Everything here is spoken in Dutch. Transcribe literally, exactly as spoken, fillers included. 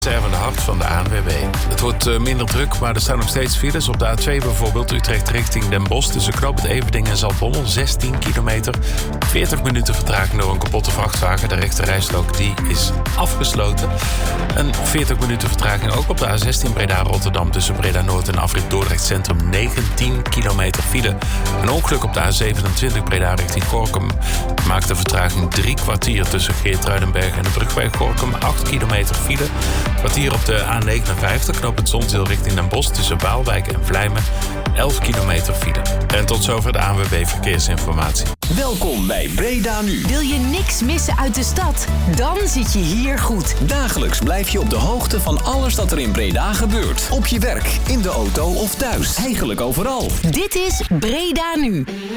Van de hart van de A N W B. Het wordt uh, minder druk, maar er staan nog steeds files. Op de A twee bijvoorbeeld, Utrecht richting Den Bosch. Tussen Knoop het Everding en Zaltbommel, zestien kilometer. veertig minuten vertraging door een kapotte vrachtwagen. De rechte rijstrook die is afgesloten. En veertig minuten vertraging ook op de A zestien Breda-Rotterdam. Tussen Breda-Noord en afrit Dordrecht Centrum, negentien kilometer file. Een ongeluk op de A zevenentwintig Breda richting Gorinchem maakt de vertraging drie kwartier tussen Geertruidenberg en de brug bij Gorinchem. acht kilometer file. Kwartier op de A negenenvijftig, knoop het Zonzeel richting Den Bosch tussen Waalwijk en Vlijmen, elf kilometer file. En tot zover de A N W B Verkeersinformatie. Welkom bij Breda Nu. Wil je niks missen uit de stad? Dan zit je hier goed. Dagelijks blijf je op de hoogte van alles dat er in Breda gebeurt. Op je werk, in de auto of thuis. Eigenlijk overal. Dit is Breda Nu.